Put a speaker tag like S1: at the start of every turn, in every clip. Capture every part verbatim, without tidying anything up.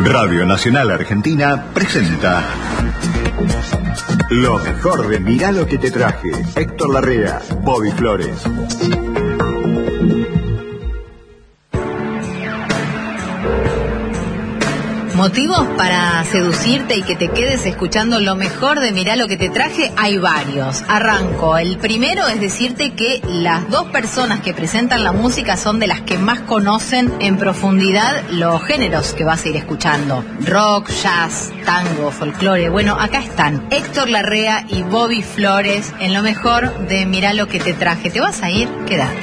S1: Radio Nacional Argentina presenta lo mejor de Mirá lo que te traje. Héctor Larrea, Bobby Flores.
S2: Motivos para seducirte y que te quedes escuchando lo mejor de Mirá lo que te traje, hay varios. Arranco. El primero es decirte que las dos personas que presentan la música son de las que más conocen en profundidad los géneros que vas a ir escuchando. Rock, jazz, tango, folclore. Bueno, acá están Héctor Larrea y Bobby Flores en lo mejor de Mirá lo que te traje. ¿Te vas a ir? Quédate.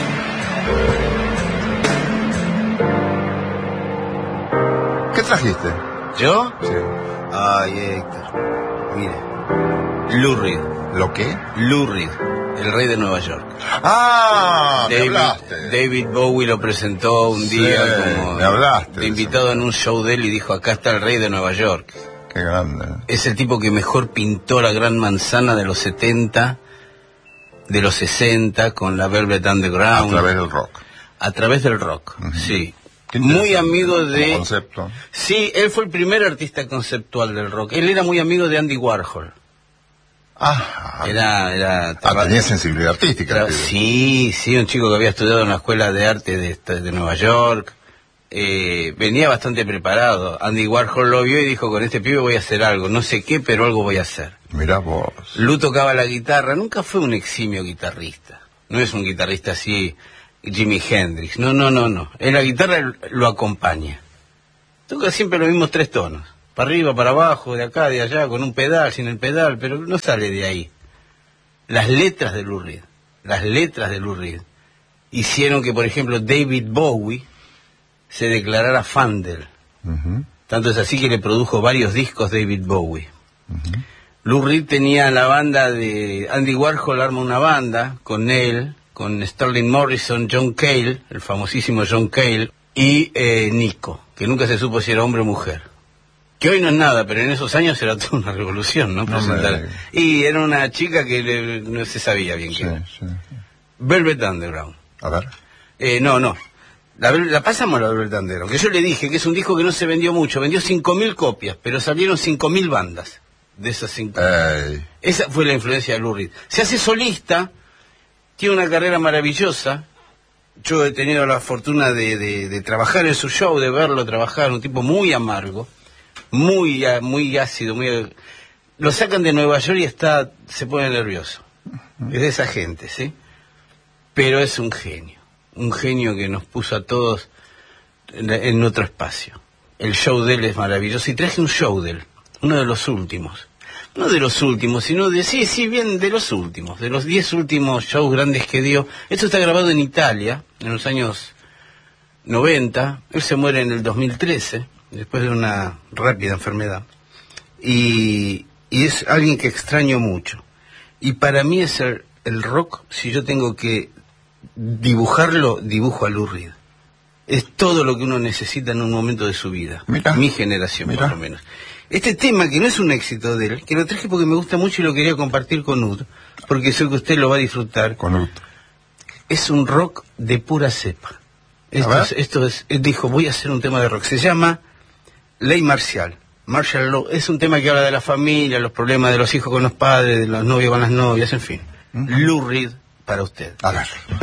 S3: ¿Qué trajiste?
S4: ¿Yo?
S3: Sí.
S4: Ay, Héctor. Mire. Lou Reed.
S3: ¿Lo qué?
S4: Lou Reed, el rey de Nueva York.
S3: ¡Ah! Me
S4: David,
S3: hablaste.
S4: David Bowie lo presentó un
S3: Sí,
S4: día como
S3: me hablaste
S4: de invitado en un show de él y dijo, acá está el rey de Nueva York.
S3: Qué grande.
S4: Es el tipo que mejor pintó la Gran Manzana de los setenta, de los sesenta, con la Velvet Underground.
S3: A través del rock.
S4: A través del rock, uh-huh. Sí.
S3: Qué
S4: Muy amigo de...
S3: concepto.
S4: Sí, él fue el primer artista conceptual del rock. Él era muy amigo de Andy Warhol.
S3: Ah,
S4: Era... era
S3: ah tenía sensibilidad artística.
S4: Era, sí, sí, un chico que había estudiado en la Escuela de Arte de, de Nueva York. Eh, venía bastante preparado. Andy Warhol lo vio y dijo, con este pibe voy a hacer algo. No sé qué, pero algo voy a hacer.
S3: Mirá vos.
S4: Lou tocaba la guitarra. Nunca fue un eximio guitarrista. No es un guitarrista así... Jimi Hendrix, no, no, no, no. En la guitarra lo acompaña. Toca siempre los mismos tres tonos. Para arriba, para abajo, de acá, de allá, con un pedal, sin el pedal, pero no sale de ahí. Las letras de Lou Reed, las letras de Lou Reed, hicieron que, por ejemplo, David Bowie se declarara fan de él. Uh-huh. Tanto es así que le produjo varios discos David Bowie. Uh-huh. Lou Reed tenía la banda de... Andy Warhol arma una banda con él, con Sterling Morrison, John Cale, el famosísimo John Cale, y eh, Nico, que nunca se supo si era hombre o mujer. Que hoy no es nada, pero en esos años era toda una revolución, ¿no? Presentar. Y era una chica que le, no se sabía bien quién era. Sí, sí. Velvet Underground.
S3: A ver.
S4: Eh, no, no. La, la pasamos a la Velvet Underground, que yo le dije que es un disco que no se vendió mucho, vendió cinco mil copias, pero salieron cinco mil bandas de esas cinco mil. Esa fue la influencia de Lou Reed. Se hace solista... Tiene una carrera maravillosa. Yo he tenido la fortuna de, de, de trabajar en su show, de verlo trabajar, un tipo muy amargo, muy muy ácido, muy... Lo sacan de Nueva York y está se pone nervioso. Es de esa gente, ¿sí? Pero es un genio, un genio que nos puso a todos en, en otro espacio. El show de él es maravilloso y traje un show de él, uno de los últimos. No de los últimos, sino de, sí, sí, bien, de los últimos, de los diez últimos shows grandes que dio. Esto está grabado en Italia, en los años noventa. Él se muere en el dos mil trece, después de una rápida enfermedad. Y, y es alguien que extraño mucho. Y para mí es el, el rock, si yo tengo que dibujarlo, dibujo a Lou Reed. Es todo lo que uno necesita en un momento de su vida. Mirá, mi generación, mirá. Por lo menos. Este tema, que no es un éxito de él, que lo traje porque me gusta mucho y lo quería compartir con Ud, porque sé que usted lo va a disfrutar.
S3: Con Ud.
S4: Es un rock de pura cepa. Esto es, esto es, él dijo, voy a hacer un tema de rock. Se llama Ley Marcial. Martial Law. Es un tema que habla de la familia, los problemas de los hijos con los padres, de los novios con las novias, en fin. Uh-huh. Lou Reed para usted.
S3: A ver.